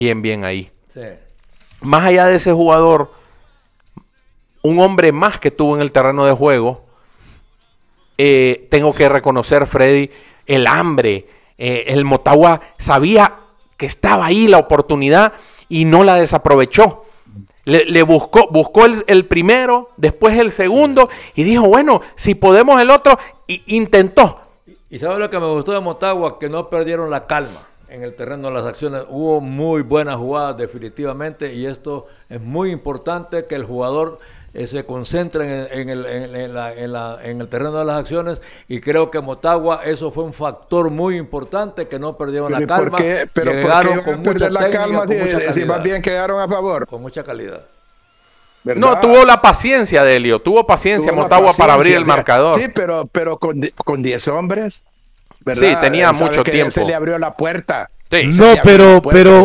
bien ahí. Sí. Más allá de ese jugador, un hombre más que tuvo en el terreno de juego, tengo que reconocer, Freddy, el hambre. El Motagua sabía que estaba ahí la oportunidad y no la desaprovechó. Le buscó el primero, después el segundo, y dijo, bueno, si podemos el otro, y intentó. ¿Y sabes lo que me gustó de Motagua? Que no perdieron la calma en el terreno de las acciones. Hubo muy buenas jugadas definitivamente, y esto es muy importante, que el jugador se concentre en el terreno de las acciones, y creo que Motagua, eso fue un factor muy importante, que no perdieron la calma. ¿Pero llegaron por qué perder la calma si más bien quedaron a favor? Con mucha calidad. ¿Verdad? No, tuvo la paciencia, Delio. Tuvo paciencia Motagua para abrir el marcador. Sí, pero con 10 hombres, ¿verdad? Sí, tenía mucho tiempo. Se le abrió la puerta. Sí, no, pero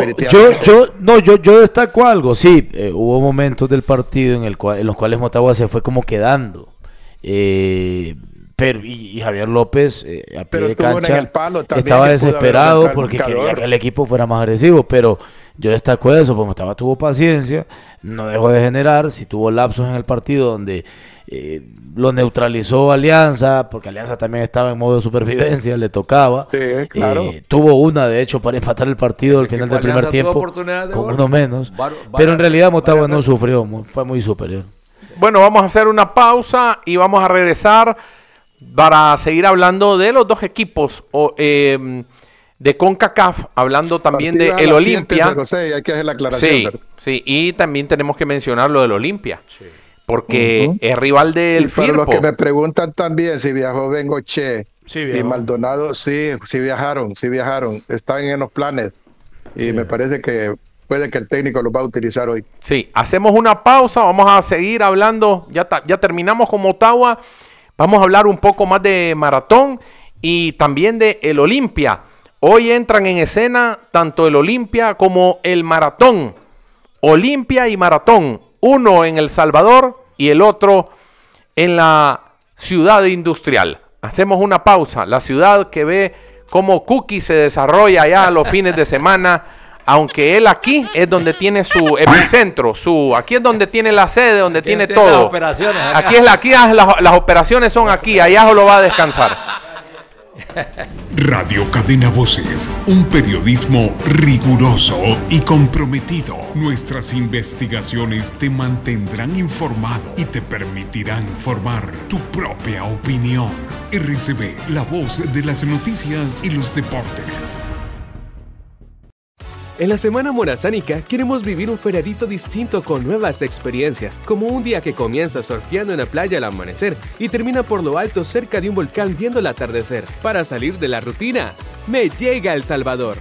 yo destaco algo. Sí, hubo momentos del partido en los cuales Motagua se fue como quedando. Pero Javier López a pie de cancha estaba desesperado porque quería que el equipo fuera más agresivo, pero yo destaco eso, porque Motagua tuvo paciencia, no dejó de generar, sí tuvo lapsos en el partido donde lo neutralizó Alianza, porque Alianza también estaba en modo de supervivencia, le tocaba. Sí, claro. Tuvo una, de hecho, para empatar el partido al final del primer tiempo, con uno menos. Pero en realidad Motagua no sufrió, fue muy superior. Bueno, vamos a hacer una pausa y vamos a regresar para seguir hablando de los dos equipos de CONCACAF, hablando también de el Olimpia. Hay que hacer la aclaración. Sí, y también tenemos que mencionar lo del Olimpia. Sí. Porque es rival del Firpo. Para los que me preguntan también si viajó Bengoche y Maldonado, sí viajaron. Están en los planes. Y me parece que puede que el técnico los va a utilizar hoy. Sí, hacemos una pausa, vamos a seguir hablando. Ya terminamos con Motagua. Vamos a hablar un poco más de Maratón y también de el Olimpia. Hoy entran en escena tanto el Olimpia como el Maratón. Olimpia y Maratón. Uno en El Salvador y el otro en la ciudad industrial. Hacemos una pausa. La ciudad que ve cómo Cookie se desarrolla allá los fines de semana, aunque él aquí es donde tiene su epicentro, aquí es donde tiene la sede, donde tiene todo. Las operaciones aquí las operaciones son aquí, allá solo va a descansar. Radio Cadena Voces, un periodismo riguroso y comprometido. Nuestras investigaciones te mantendrán informado y te permitirán formar tu propia opinión. RCB, la voz de las noticias y los deportes. En la Semana Morazánica queremos vivir un feriadito distinto con nuevas experiencias, como un día que comienza surfeando en la playa al amanecer y termina por lo alto cerca de un volcán viendo el atardecer. Para salir de la rutina, me llega El Salvador.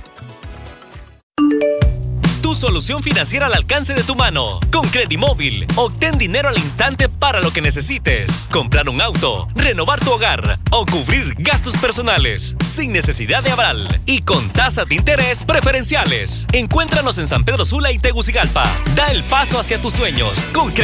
Tu solución financiera al alcance de tu mano. Con Credimóvil, obtén dinero al instante para lo que necesites. Comprar un auto, renovar tu hogar o cubrir gastos personales. Sin necesidad de aval y con tasas de interés preferenciales. Encuéntranos en San Pedro Sula y Tegucigalpa. Da el paso hacia tus sueños con